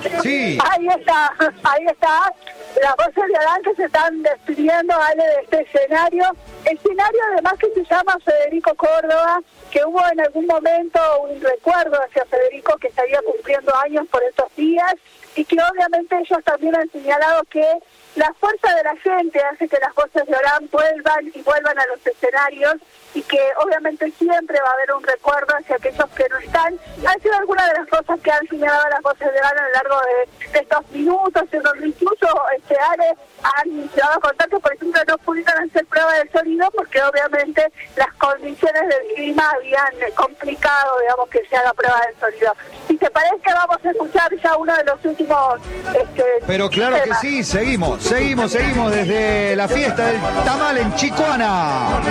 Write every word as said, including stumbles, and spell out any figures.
Sí. Ahí está, ahí está. Las voces de Orán que se están despidiendo, Ale, de este escenario. Escenario además que se llama Federico Córdoba, que hubo en algún momento un recuerdo hacia Federico que estaría cumpliendo años por estos días y que obviamente ellos también han señalado que la fuerza de la gente hace que las voces de Orán vuelvan y vuelvan a los escenarios y que obviamente siempre va a haber un recuerdo hacia aquellos que no están. Han sido algunas de las cosas que han señalado las voces de Orán a lo largo de, de estos minutos, en donde incluso este, Ale han llevado a contar que, por ejemplo, no pudieron hacer prueba del sonido porque obviamente las condiciones del clima habían complicado, digamos, que se haga prueba del sonido. Si te parece, vamos a escuchar ya uno de los últimos... Este, Pero claro temas. que sí, seguimos, seguimos, seguimos desde la fiesta del tamal en Chicoana.